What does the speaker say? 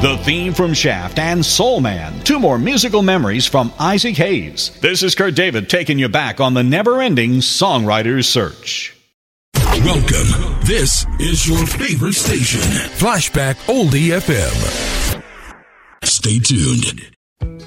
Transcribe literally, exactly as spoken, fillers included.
the theme from Shaft, and Soul Man. Two more musical memories from Isaac Hayes. This is Kurt David taking you back on the never-ending songwriter's search. Welcome. This is your favorite station, Flashback Oldie F M. Stay tuned.